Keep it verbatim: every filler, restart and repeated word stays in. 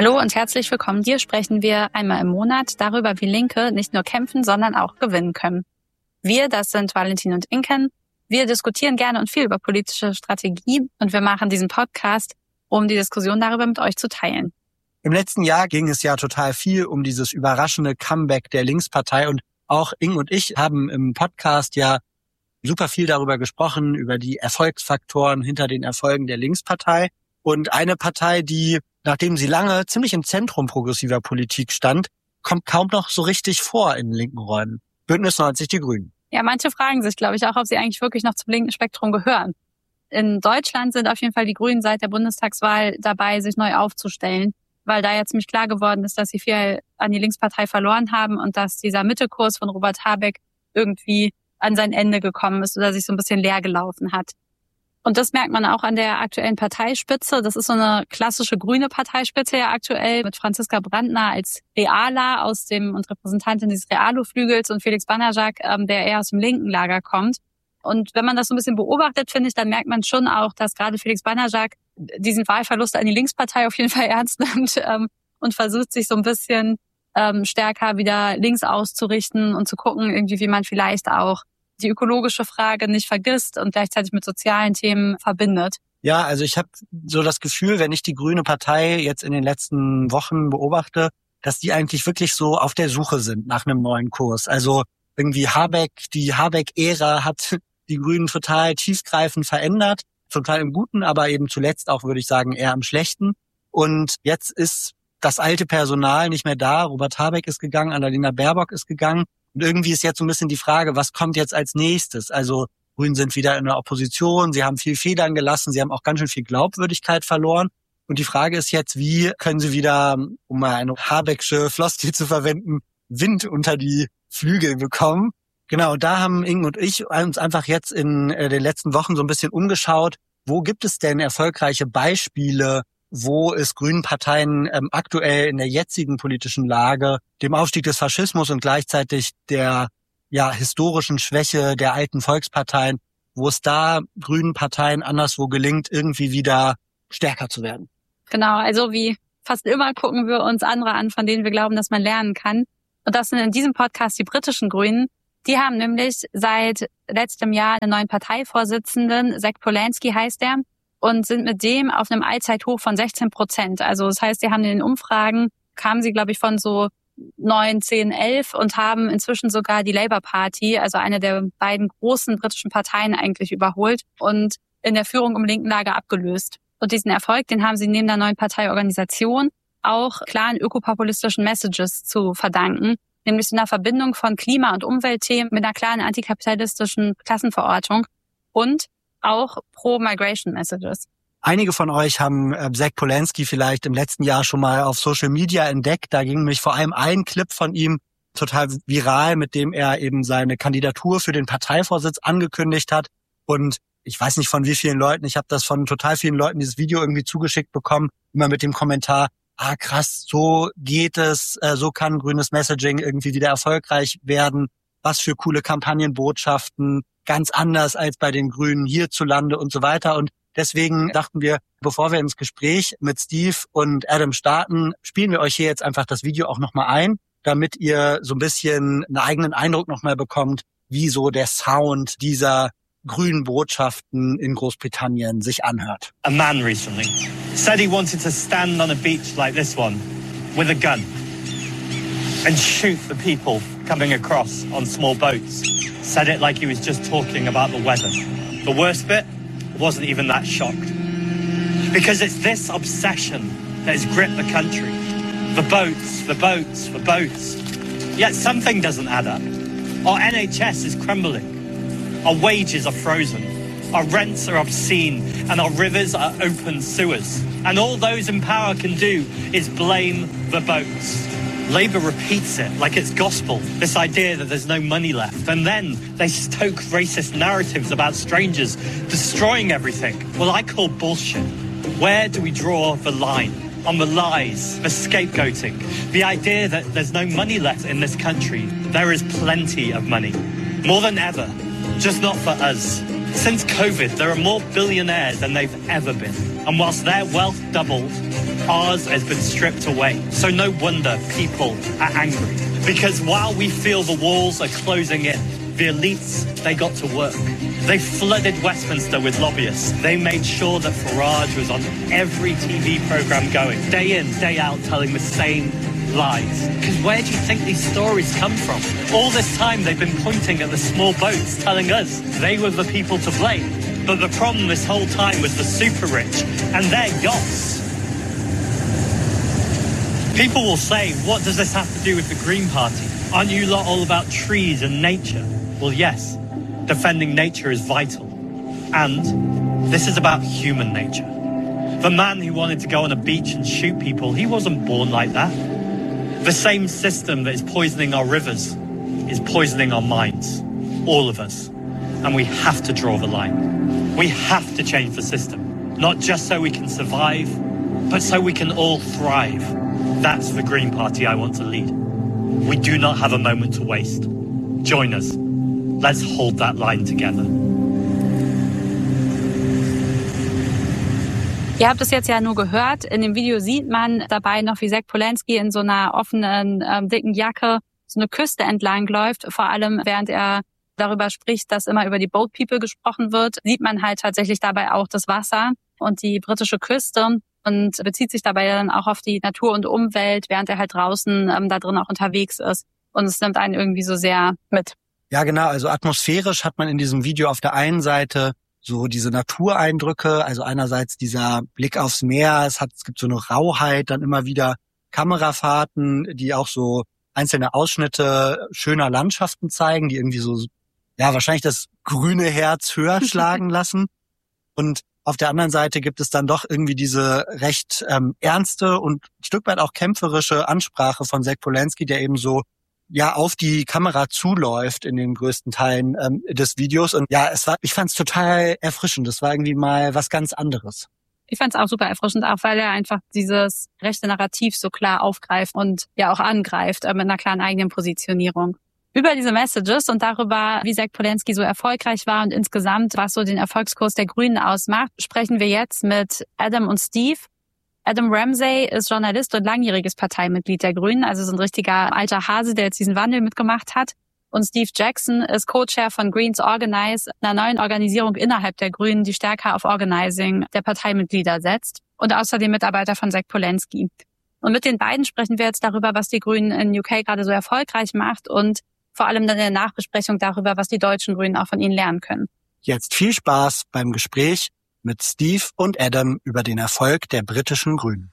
Hallo und herzlich willkommen. Hier sprechen wir einmal im Monat darüber, wie Linke nicht nur kämpfen, sondern auch gewinnen können. Wir, das sind Valentin und Inken. Wir diskutieren gerne und viel über politische Strategie und wir machen diesen Podcast, um die Diskussion darüber mit euch zu teilen. Im letzten Jahr ging es ja total viel um dieses überraschende Comeback der Linkspartei und auch Ing und ich haben im Podcast ja super viel darüber gesprochen, über die Erfolgsfaktoren hinter den Erfolgen der Linkspartei. Und eine Partei, die, nachdem sie lange ziemlich im Zentrum progressiver Politik stand, kommt kaum noch so richtig vor in linken Räumen. Bündnis neunzig, die Grünen. Ja, manche fragen sich, glaube ich, auch, ob sie eigentlich wirklich noch zum linken Spektrum gehören. In Deutschland sind auf jeden Fall die Grünen seit der Bundestagswahl dabei, sich neu aufzustellen, weil da ja ziemlich klar geworden ist, dass sie viel an die Linkspartei verloren haben und dass dieser Mittekurs von Robert Habeck irgendwie an sein Ende gekommen ist oder sich so ein bisschen leer gelaufen hat. Und das merkt man auch an der aktuellen Parteispitze. Das ist so eine klassische grüne Parteispitze ja aktuell mit Franziska Brandner als Realer aus dem und Repräsentantin dieses Realo-Flügels und Felix Banajak, ähm, der eher aus dem linken Lager kommt. Und wenn man das so ein bisschen beobachtet, finde ich, dann merkt man schon auch, dass gerade Felix Banajak diesen Wahlverlust an die Linkspartei auf jeden Fall ernst nimmt ähm, und versucht, sich so ein bisschen ähm, stärker wieder links auszurichten und zu gucken, irgendwie, wie man vielleicht auch die ökologische Frage nicht vergisst und gleichzeitig mit sozialen Themen verbindet. Ja, also ich habe so das Gefühl, wenn ich die Grüne Partei jetzt in den letzten Wochen beobachte, dass die eigentlich wirklich so auf der Suche sind nach einem neuen Kurs. Also irgendwie Habeck, die Habeck-Ära hat die Grünen total tiefgreifend verändert, total im Guten, aber eben zuletzt auch, würde ich sagen, eher im Schlechten. Und jetzt ist das alte Personal nicht mehr da. Robert Habeck ist gegangen, Annalena Baerbock ist gegangen. Und irgendwie ist jetzt so ein bisschen die Frage, was kommt jetzt als nächstes? Also Grünen sind wieder in der Opposition, sie haben viel Federn gelassen, sie haben auch ganz schön viel Glaubwürdigkeit verloren. Und die Frage ist jetzt, wie können sie wieder, um mal eine Habecksche Floskel zu verwenden, Wind unter die Flügel bekommen? Genau, da haben Ing und ich uns einfach jetzt in den letzten Wochen so ein bisschen umgeschaut, wo gibt es denn erfolgreiche Beispiele, wo es grünen Parteien ähm, aktuell in der jetzigen politischen Lage, dem Aufstieg des Faschismus und gleichzeitig der ja historischen Schwäche der alten Volksparteien, wo es da grünen Parteien anderswo gelingt, irgendwie wieder stärker zu werden. Genau, also wie fast immer gucken wir uns andere an, von denen wir glauben, dass man lernen kann. Und das sind in diesem Podcast die britischen Grünen. Die haben nämlich seit letztem Jahr einen neuen Parteivorsitzenden, Zach Polanski heißt der, und sind mit dem auf einem Allzeithoch von sechzehn Prozent. Also das heißt, die haben in den Umfragen, kamen sie, glaube ich, von so neun, zehn, elf und haben inzwischen sogar die Labour Party, also eine der beiden großen britischen Parteien eigentlich überholt und in der Führung im linken Lager abgelöst. Und diesen Erfolg, den haben sie neben der neuen Parteiorganisation auch klaren ökopopulistischen Messages zu verdanken, nämlich in der Verbindung von Klima- und Umweltthemen mit einer klaren antikapitalistischen Klassenverortung und auch Pro-Migration-Messages. Einige von euch haben äh, Zach Polanski vielleicht im letzten Jahr schon mal auf Social Media entdeckt. Da ging nämlich vor allem ein Clip von ihm total viral, mit dem er eben seine Kandidatur für den Parteivorsitz angekündigt hat. Und ich weiß nicht von wie vielen Leuten, ich habe das von total vielen Leuten, dieses Video irgendwie zugeschickt bekommen, immer mit dem Kommentar, ah krass, so geht es, äh, so kann grünes Messaging irgendwie wieder erfolgreich werden. Was für coole Kampagnenbotschaften, ganz anders als bei den Grünen hierzulande und so weiter. Und deswegen dachten wir, bevor wir ins Gespräch mit Steve und Adam starten, spielen wir euch hier jetzt einfach das Video auch nochmal ein, damit ihr so ein bisschen einen eigenen Eindruck nochmal bekommt, wie so der Sound dieser grünen Botschaften in Großbritannien sich anhört. A man recently said he wanted to stand on a beach like this one with a gun and shoot the people coming across on small boats. Said it like he was just talking about the weather. The worst bit, wasn't even that shocked. Because it's this obsession that has gripped the country. The boats, the boats, the boats. Yet something doesn't add up. Our N H S is crumbling. Our wages are frozen. Our rents are obscene. And our rivers are open sewers. And all those in power can do is blame the boats. Labour repeats it like it's gospel, this idea that there's no money left. And then they stoke racist narratives about strangers destroying everything. Well, I call bullshit. Where do we draw the line? On the lies, the scapegoating, the idea that there's no money left in this country. There is plenty of money. More than ever. Just not for us. Since COVID, there are more billionaires than they've ever been. And whilst their wealth doubled, Ours has been stripped away. So no wonder people are angry. Because while we feel the walls are closing in, the elites, they got to work. They flooded Westminster with lobbyists. They made sure that Farage was on every T V program going, day in, day out, telling the same lies. Because where do you think these stories come from? All this time they've been pointing at the small boats, telling us they were the people to blame. But the problem this whole time was the super rich and their yachts. People will say, what does this have to do with the Green Party? Aren't you lot all about trees and nature? Well, yes, defending nature is vital. And this is about human nature. The man who wanted to go on a beach and shoot people, he wasn't born like that. The same system that is poisoning our rivers is poisoning our minds, all of us. And we have to draw the line. We have to change the system, not just so we can survive, but so we can all thrive. That's the Green Party I want to lead. We do not have a moment to waste. Join us. Let's hold that line together. Ihr habt es jetzt ja nur gehört. In dem Video sieht man dabei noch, wie Zach Polanski in so einer offenen, ähm, dicken Jacke so eine Küste entlang läuft. Vor allem, während er darüber spricht, dass immer über die Boat People gesprochen wird, sieht man halt tatsächlich dabei auch das Wasser und die britische Küste und bezieht sich dabei dann auch auf die Natur und Umwelt, während er halt draußen ähm, da drin auch unterwegs ist. Und es nimmt einen irgendwie so sehr mit. Ja, genau. Also atmosphärisch hat man in diesem Video auf der einen Seite so diese Natureindrücke, also einerseits dieser Blick aufs Meer, es hat, es gibt so eine Rauheit, dann immer wieder Kamerafahrten, die auch so einzelne Ausschnitte schöner Landschaften zeigen, die irgendwie so, ja, wahrscheinlich das grüne Herz höher schlagen lassen. Und auf der anderen Seite gibt es dann doch irgendwie diese recht ähm, ernste und ein Stück weit auch kämpferische Ansprache von Zach Polanski, der eben so ja auf die Kamera zuläuft in den größten Teilen ähm, des Videos. Und ja, es war, ich fand es total erfrischend. Das war irgendwie mal was ganz anderes. Ich fand es auch super erfrischend, auch weil er einfach dieses rechte Narrativ so klar aufgreift und ja auch angreift äh, mit einer klaren eigenen Positionierung. Über diese Messages und darüber, wie Zach Polanski so erfolgreich war und insgesamt, was so den Erfolgskurs der Grünen ausmacht, sprechen wir jetzt mit Adam und Steve. Adam Ramsey ist Journalist und langjähriges Parteimitglied der Grünen, also so ein richtiger alter Hase, der jetzt diesen Wandel mitgemacht hat. Und Steve Jackson ist Co-Chair von Greens Organize, einer neuen Organisierung innerhalb der Grünen, die stärker auf Organizing der Parteimitglieder setzt. Und außerdem Mitarbeiter von Zach Polanski. Und mit den beiden sprechen wir jetzt darüber, was die Grünen in U K gerade so erfolgreich macht und vor allem dann in der Nachbesprechung darüber, was die deutschen Grünen auch von ihnen lernen können. Jetzt viel Spaß beim Gespräch mit Steve und Adam über den Erfolg der britischen Grünen.